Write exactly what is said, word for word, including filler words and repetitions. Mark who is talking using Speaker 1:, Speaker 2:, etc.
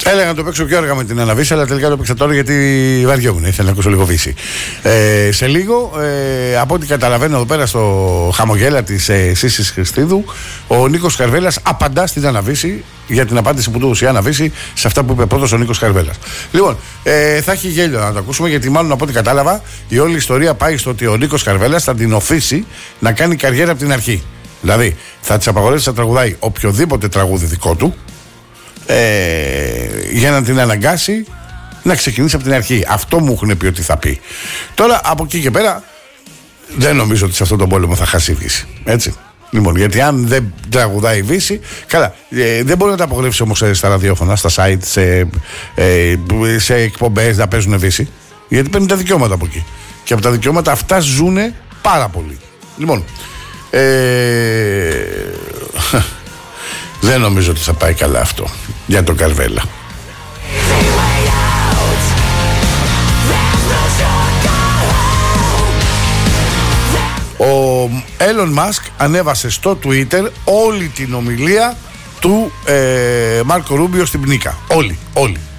Speaker 1: Έλεγα να το παίξω πιο αργά με την Αναβίση, αλλά τελικά το παίξα τώρα γιατί βαριόμουν. Ήθελα να ακούσω λίγο Βύση. Ε, σε λίγο, ε, από ό,τι καταλαβαίνω εδώ πέρα στο χαμογέλα της ε, Σύσης Χριστίδου, ο Νίκος Καρβέλας απαντά στην Αναβίση για την απάντηση που του έδωσε η Αναβίση σε αυτά που είπε πρώτος ο Νίκος Καρβέλας. Λοιπόν, ε, θα έχει γέλιο να το ακούσουμε, γιατί μάλλον από ό,τι κατάλαβα η όλη ιστορία πάει στο ότι ο Νίκος Καρβέλας θα την οφείσει να κάνει καριέρα από την αρχή. Δηλαδή, θα της απαγορεύσει να τραγουδάει οποιοδήποτε τραγούδι δικό του. Ε, για να την αναγκάσει να ξεκινήσει από την αρχή. Αυτό μου έχουν πει ότι θα πει. Τώρα από εκεί και πέρα δεν νομίζω ότι σε αυτόν τον πόλεμο θα χάσει η Βύση. Έτσι. Λοιπόν, γιατί αν δεν τραγουδάει η Βύση, καλά, ε, δεν μπορεί να τα απογορεύσει όμως στα ραδιόφωνα, στα site, σε, ε, σε εκπομπές να παίζουν Βύση, γιατί παίρνουν τα δικαιώματα από εκεί. Και από τα δικαιώματα αυτά ζουνε πάρα πολύ. Λοιπόν, ε, δεν νομίζω ότι θα πάει καλά αυτό για τον Καρβέλα. Ο Elon Musk ανέβασε στο Twitter όλη την ομιλία του ε, Μάρκο Ρούμπιο στην Πνίκα. Όλη, όλη.